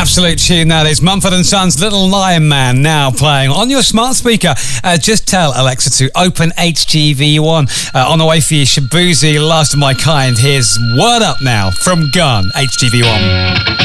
Absolute tune that is. Mumford & Sons' Little Lion Man now playing on your smart speaker. Just tell Alexa to open HGV1. On the way for you, Shabuzi, Last of My Kind. Here's Word Up now from Gun, HGV1.